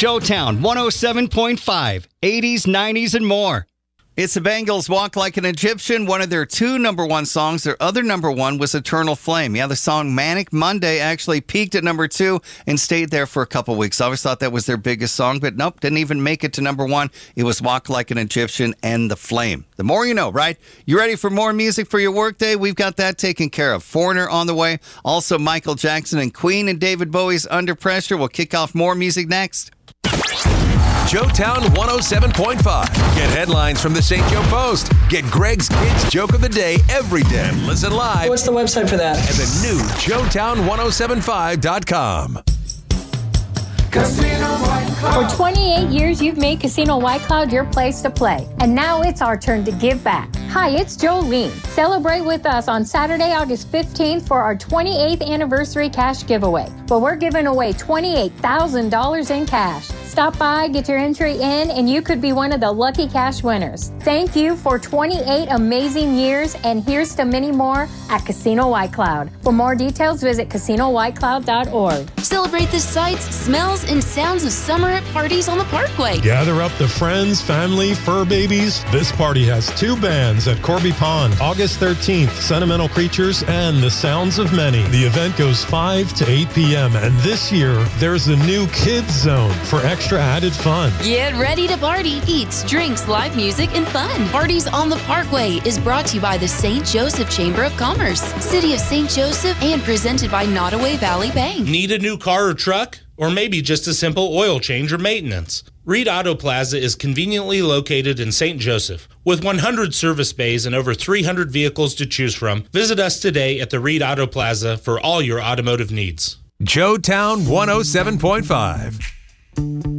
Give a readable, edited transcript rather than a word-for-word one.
Joetown 107.5, 80s, 90s, and more. It's the Bangles, Walk Like an Egyptian, one of their two number one songs. Their other number one was Eternal Flame. Yeah, the song Manic Monday actually peaked at number 2 and stayed there for a couple weeks. I always thought that was their biggest song, but nope, didn't even make it to number 1. It was Walk Like an Egyptian and The Flame. The more you know, right? You ready for more music for your workday? We've got that taken care of. Foreigner on the way. Also, Michael Jackson and Queen and David Bowie's Under Pressure. We'll kick off more music next. Joetown 107.5. Get headlines from the St. Joe Post. Get Greg's Kids Joke of the Day every day. And listen live. What's the website for that? At the new Joetown1075.com. Casino White Cloud. For 28 years, you've made Casino White Cloud your place to play. And now it's our turn to give back. Hi, it's Jolene. Celebrate with us on Saturday, August 15th for our 28th anniversary cash giveaway. Well, we're giving away $28,000 in cash. Stop by, get your entry in, and you could be one of the lucky cash winners. Thank you for 28 amazing years, and here's to many more at Casino White Cloud. For more details, visit CasinoWhiteCloud.org. Celebrate the sights, smells, and sounds of summer at parties on the Parkway. Gather up the friends, family, fur babies. This party has 2 bands at Corby Pond. August 13th, Sentimental Creatures and The Sounds of Many. The event goes 5 to 8 p.m. And this year, there's a new Kids Zone for extra added fun. Get ready to party. Eats, drinks, live music, and fun. Parties on the Parkway is brought to you by the St. Joseph Chamber of Commerce, City of St. Joseph, and presented by Nottoway Valley Bank. Need a new car or truck? Or maybe just a simple oil change or maintenance? Reed Auto Plaza is conveniently located in St. Joseph. With 100 service bays and over 300 vehicles to choose from, visit us today at the Reed Auto Plaza for all your automotive needs. Joetown 107.5.